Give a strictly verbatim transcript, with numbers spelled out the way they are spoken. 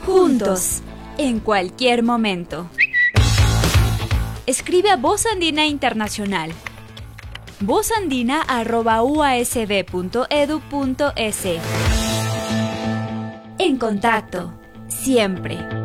Juntos, en cualquier momento. Escribe a Voz Andina Internacional. vozandina arroba u a s d punto e d u punto e s. En contacto, siempre.